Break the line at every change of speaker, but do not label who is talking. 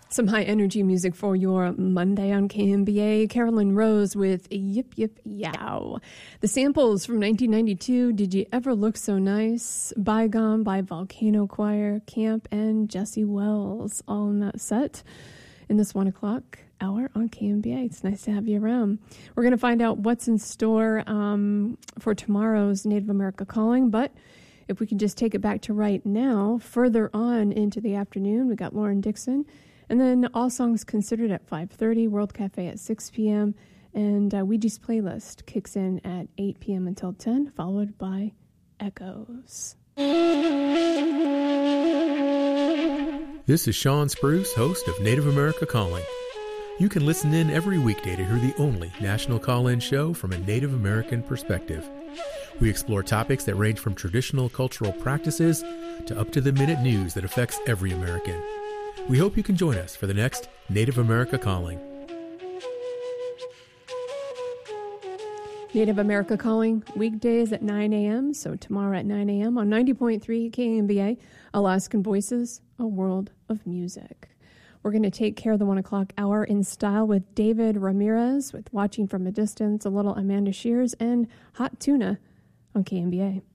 Some high energy music for your Monday on KMBA. Carolyn Rose with Yip Yip Yow. The samples from 1992, Did You Ever Look So Nice, Bygone by Volcano Choir, Camp, and Jesse Wells, all in that set in this 1 o'clock hour on KMBA. It's nice to have you around. We're going to find out what's in store for tomorrow's Native America Calling, but if we can just take it back to right now, further on into the afternoon, we got Lauren Dixon. And then All Songs Considered at 5:30, World Cafe at 6 p.m., and Ouija's Playlist kicks in at 8 p.m. until 10, followed by Echoes.
This is Sean Spruce, host of Native America Calling. You can listen in every weekday to hear the only national call-in show from a Native American perspective. We explore topics that range from traditional cultural practices to up-to-the-minute news that affects every American. We hope you can join us for the next Native America Calling.
Native America Calling, weekdays at 9 a.m., so tomorrow at 9 a.m. on 90.3 KMBA, Alaskan Voices, a world of music. We're going to take care of the 1 o'clock hour in style with David Ramirez, with Watching from a Distance, a little Amanda Shears, and Hot Tuna on KMBA.